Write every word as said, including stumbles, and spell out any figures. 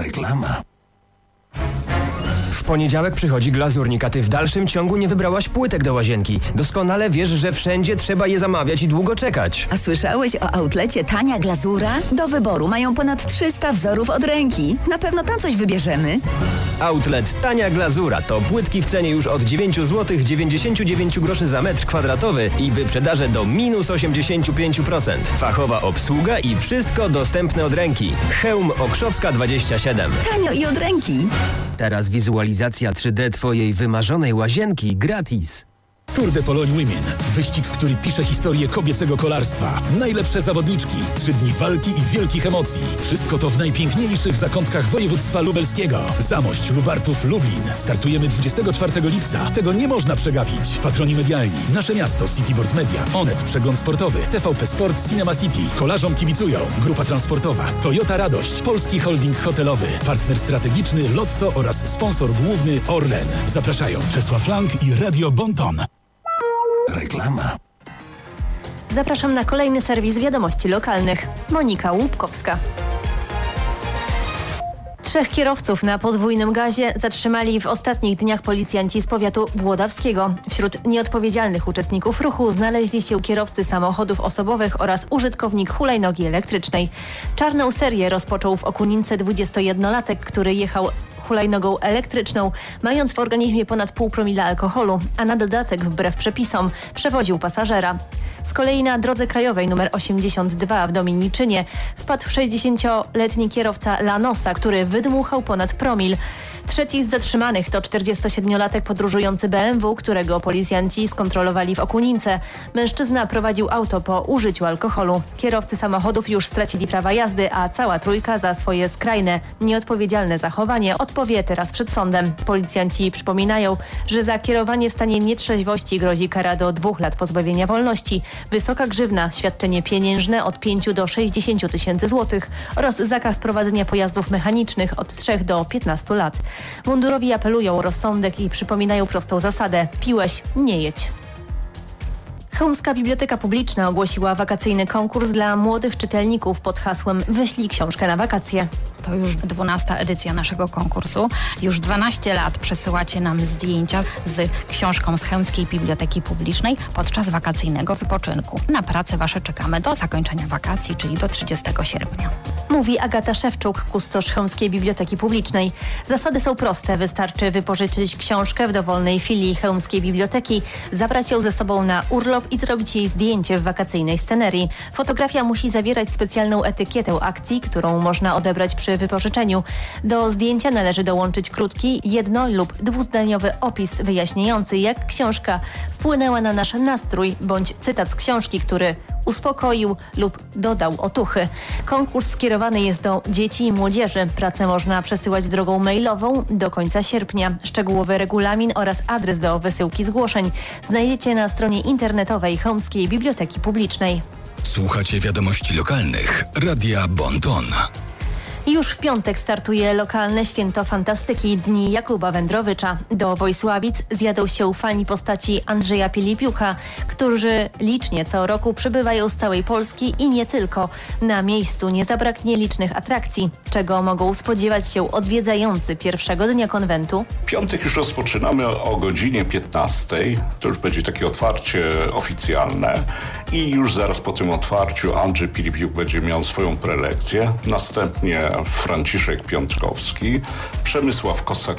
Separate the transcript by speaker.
Speaker 1: Reklama.
Speaker 2: W poniedziałek przychodzi glazurnik, a ty w dalszym ciągu nie wybrałaś płytek do łazienki. Doskonale wiesz, że wszędzie trzeba je zamawiać i długo czekać.
Speaker 3: A słyszałeś o outlecie Tania Glazura? Do wyboru mają ponad trzysta wzorów od ręki. Na pewno tam coś wybierzemy.
Speaker 2: Outlet Tania Glazura to płytki w cenie już od dziewięć złotych dziewięćdziesiąt dziewięć groszy za metr kwadratowy i wyprzedaże do minus osiemdziesiąt pięć procent. Fachowa obsługa i wszystko dostępne od ręki. Chełm Okrzowska dwadzieścia siedem.
Speaker 3: Tanio i od ręki.
Speaker 2: Teraz wizualizacja trzy D twojej wymarzonej łazienki gratis.
Speaker 4: Tour de Pologne Women. Wyścig, który pisze historię kobiecego kolarstwa. Najlepsze zawodniczki, trzy dni walki i wielkich emocji. Wszystko to w najpiękniejszych zakątkach województwa lubelskiego. Zamość, Lubartów, Lublin. Startujemy dwudziestego czwartego lipca. Tego nie można przegapić. Patroni medialni. Nasze miasto, Cityboard Media, Onet, Przegląd Sportowy, T V P Sport, Cinema City. Kolarzom kibicują. Grupa transportowa, Toyota Radość, Polski Holding Hotelowy. Partner strategiczny Lotto oraz sponsor główny Orlen. Zapraszają Czesław Lang i Radio Bonton.
Speaker 1: Reklama.
Speaker 5: Zapraszam na kolejny serwis wiadomości lokalnych. Monika Łupkowska. Trzech kierowców na podwójnym gazie zatrzymali w ostatnich dniach policjanci z powiatu włodawskiego. Wśród nieodpowiedzialnych uczestników ruchu znaleźli się kierowcy samochodów osobowych oraz użytkownik hulajnogi elektrycznej. Czarną serię rozpoczął w Okunince dwudziestojednolatek, który jechał hulajnogą elektryczną, mając w organizmie ponad pół promila alkoholu, a na dodatek wbrew przepisom przewoził pasażera. Z kolei na drodze krajowej nr osiemdziesiąt dwa w Dominiczynie wpadł sześćdziesięcioletni kierowca Lanosa, który wydmuchał ponad promil. Trzeci z zatrzymanych to czterdziestosiedmiolatek podróżujący B M W, którego policjanci skontrolowali w Okunince. Mężczyzna prowadził auto po użyciu alkoholu. Kierowcy samochodów już stracili prawa jazdy, a cała trójka za swoje skrajne, nieodpowiedzialne zachowanie odpowie teraz przed sądem. Policjanci przypominają, że za kierowanie w stanie nietrzeźwości grozi kara do dwóch lat pozbawienia wolności, wysoka grzywna, świadczenie pieniężne od pięciu do sześćdziesięciu tysięcy złotych oraz zakaz prowadzenia pojazdów mechanicznych od trzech do piętnastu lat. Mundurowi apelują o rozsądek i przypominają prostą zasadę: piłeś, nie jedź. Chełmska Biblioteka Publiczna ogłosiła wakacyjny konkurs dla młodych czytelników pod hasłem Wyślij książkę na wakacje.
Speaker 6: To już dwunasta edycja naszego konkursu. Już dwanaście lat przesyłacie nam zdjęcia z książką z Chełmskiej Biblioteki Publicznej podczas wakacyjnego wypoczynku. Na pracę wasze czekamy do zakończenia wakacji, czyli do trzydziestego sierpnia.
Speaker 5: Mówi Agata Szewczuk, kustosz Chełmskiej Biblioteki Publicznej. Zasady są proste. Wystarczy wypożyczyć książkę w dowolnej filii Chełmskiej Biblioteki, zabrać ją ze sobą na urlop i zrobić jej zdjęcie w wakacyjnej scenerii. Fotografia musi zawierać specjalną etykietę akcji, którą można odebrać przy wypożyczeniu. Do zdjęcia należy dołączyć krótki, jedno- lub dwuzdaniowy opis wyjaśniający, jak książka wpłynęła na nasz nastrój, bądź cytat z książki, który uspokoił lub dodał otuchy. Konkurs skierowany jest do dzieci i młodzieży. Pracę można przesyłać drogą mailową do końca sierpnia. Szczegółowy regulamin oraz adres do wysyłki zgłoszeń znajdziecie na stronie internetowej Chełmskiej Biblioteki Publicznej.
Speaker 1: Słuchacie wiadomości lokalnych Radia Bonton.
Speaker 5: Już w piątek startuje lokalne Święto Fantastyki, Dni Jakuba Wędrowycza. Do Wojsławic zjadą się fani postaci Andrzeja Pilipiuka, którzy licznie co roku przybywają z całej Polski i nie tylko. Na miejscu nie zabraknie licznych atrakcji, czego mogą spodziewać się odwiedzający pierwszego dnia konwentu.
Speaker 7: Piątek już rozpoczynamy o godzinie piętnastej. To już będzie takie otwarcie oficjalne i już zaraz po tym otwarciu Andrzej Pilipiuk będzie miał swoją prelekcję. Następnie Franciszek Piątkowski, Przemysław Kosak